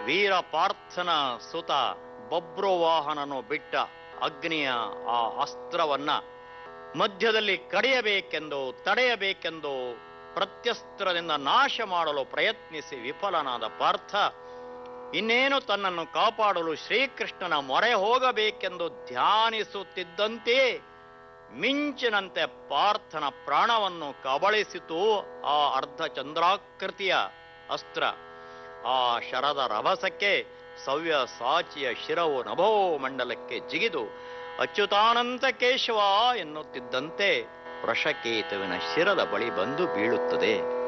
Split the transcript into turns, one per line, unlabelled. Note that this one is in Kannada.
ವೀರ ಪಾರ್ಥನ ಸುತ ಬಬ್ರುವಾಹನನು ಬಿಟ್ಟ ಅಗ್ನಿಯ ಆ ಅಸ್ತ್ರವನ್ನ ಮಧ್ಯದಲ್ಲಿ ಕಡಿಯಬೇಕೆಂದು ತಡೆಯಬೇಕೆಂದು ಪ್ರತ್ಯಸ್ತ್ರದಿಂದ ನಾಶ ಮಾಡಲು ಪ್ರಯತ್ನಿಸಿ ವಿಫಲನಾದ ಪಾರ್ಥ ಇನ್ನೇನು ತನ್ನನ್ನು ಕಾಪಾಡಲು ಶ್ರೀಕೃಷ್ಣನ ಮೊರೆ ಹೋಗಬೇಕೆಂದು ಧ್ಯಾನಿಸುತ್ತಿದ್ದಂತೆಯೇ ಮಿಂಚಿನಂತೆ ಪಾರ್ಥನ ಪ್ರಾಣವನ್ನು ಕಬಳಿಸಿತು ಆ ಅರ್ಧಚಂದ್ರಾಕೃತಿಯ ಅಸ್ತ್ರ. ಆ ಶರದ ರಭಸಕ್ಕೆ ಸವ್ಯ ಸಾಚಿಯ ಶಿರವು ನಭೋಮಂಡಲಕ್ಕೆ ಜಿಗಿದು ಅಚ್ಯುತಾನಂತ ಕೇಶವ ಎನ್ನುತ್ತಿದ್ದಂತೆ ವೃಷಕೇತುವಿನ ಶಿರದ ಬಳಿ ಬಂದು ಬೀಳುತ್ತದೆ.